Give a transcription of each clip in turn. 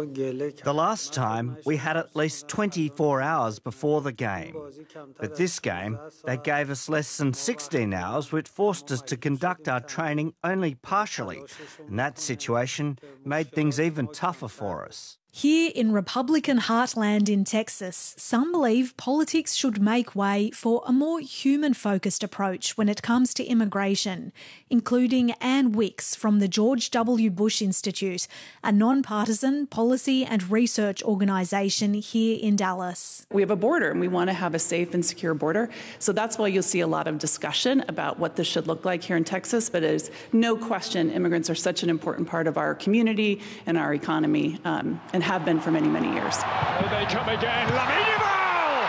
The last time we had at least 24 hours before the game. But this game, they gave us less than 16 hours, which forced us to conduct our training only partially. And that situation made things even tougher for us. Here in Republican heartland in Texas, some believe politics should make way for a more human-focused approach when it comes to immigration, including Ann Wicks from the George W. Bush Institute, a non-partisan policy and research organisation here in Dallas. We have a border and we want to have a safe and secure border. So that's why you'll see a lot of discussion about what this should look like here in Texas. But there's no question immigrants are such an important part of our community and our economy and have been for many, many years. Oh, they come again. Lamine Yamal!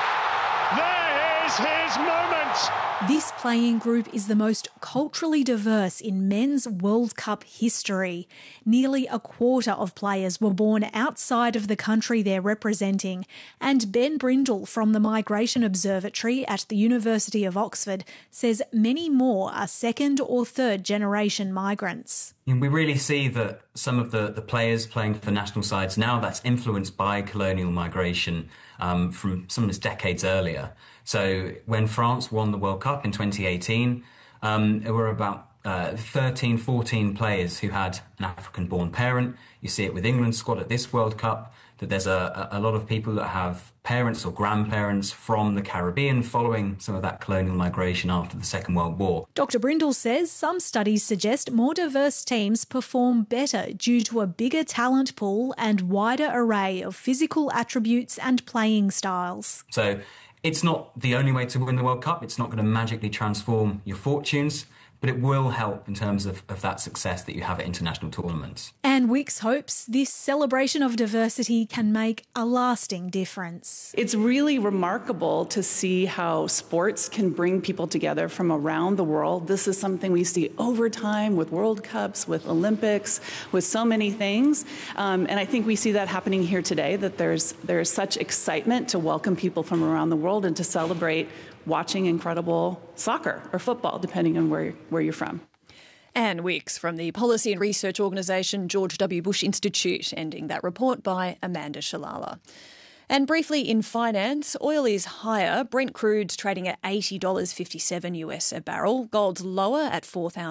There is his moment. This playing group is the most culturally diverse in men's World Cup history. Nearly a quarter of players were born outside of the country they're representing, and Ben Brindle from the Migration Observatory at the University of Oxford says many more are second or third generation migrants. We really see that some of the players playing for national sides now, that's influenced by colonial migration from some of its decades earlier. So when France won the World Cup in 2018, there were about 13, 14 players who had an African-born parent. You see it with England's squad at this World Cup, that there's a lot of people that have parents or grandparents from the Caribbean following some of that colonial migration after the Second World War. Dr. Brindle says some studies suggest more diverse teams perform better due to a bigger talent pool and wider array of physical attributes and playing styles. So it's not the only way to win the World Cup. It's not going to magically transform your fortunes, but it will help in terms of that success that you have at international tournaments. Ann Wicks hopes this celebration of diversity can make a lasting difference. It's really remarkable to see how sports can bring people together from around the world. This is something we see over time with World Cups, with Olympics, with so many things. And I think we see that happening here today, that there's such excitement to welcome people from around the world and to celebrate watching incredible soccer or football, depending on where you're from. Ann Wicks from the policy and research organisation George W. Bush Institute, ending that report by Amanda Shalala. And briefly in finance, oil is higher. Brent crude's trading at $80.57 US a barrel. Gold's lower at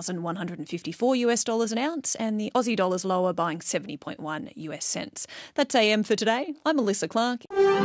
$4,154 US dollars an ounce, and the Aussie dollar's lower, buying 70.1 US cents. That's AM for today. I'm Melissa Clark.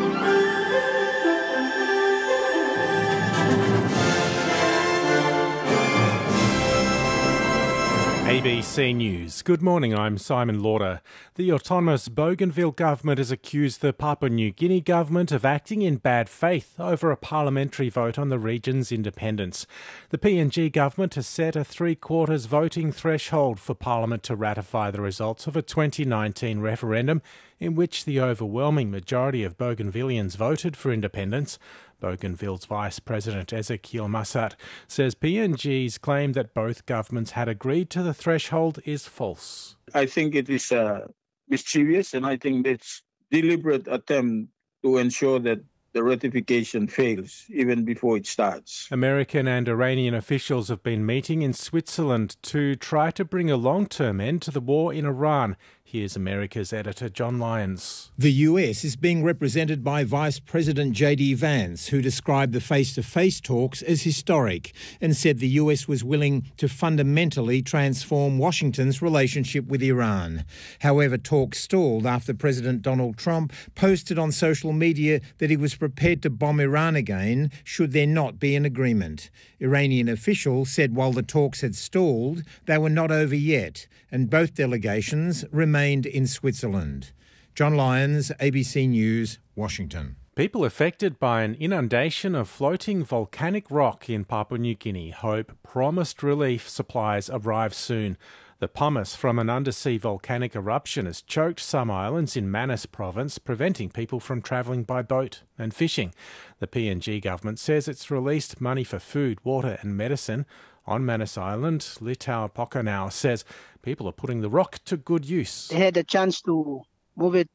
ABC News. Good morning, I'm Simon Lauder. The autonomous Bougainville government has accused the Papua New Guinea government of acting in bad faith over a parliamentary vote on the region's independence. The PNG government has set a three-quarters voting threshold for Parliament to ratify the results of a 2019 referendum in which the overwhelming majority of Bougainvilleans voted for independence. Bougainville's Vice President Ezekiel Massat says PNG's claim that both governments had agreed to the threshold is false. I think it is mischievous, and I think it's deliberate attempt to ensure that the ratification fails even before it starts. American and Iranian officials have been meeting in Switzerland to try to bring a long-term end to the war in Iran. Here's America's editor John Lyons. The US is being represented by Vice President J.D. Vance, who described the face-to-face talks as historic and said the US was willing to fundamentally transform Washington's relationship with Iran. However, talks stalled after President Donald Trump posted on social media that he was prepared to bomb Iran again should there not be an agreement. Iranian officials said while the talks had stalled, they were not over yet, and both delegations remained in Switzerland. John Lyons, ABC News, Washington. People affected by an inundation of floating volcanic rock in Papua New Guinea hope promised relief supplies arrive soon. The pumice from an undersea volcanic eruption has choked some islands in Manus province, preventing people from travelling by boat and fishing. The PNG government says it's released money for food, water and medicine. On Manus Island, Litau Pokanau says people are putting the rock to good use. They had a chance to move it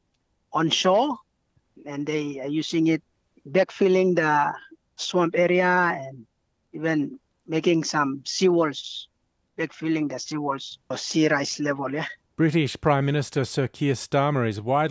on shore, and they are using it, backfilling the swamp area and even making some seawalls, backfilling the seawalls for sea rise level. British Prime Minister Sir Keir Starmer is widely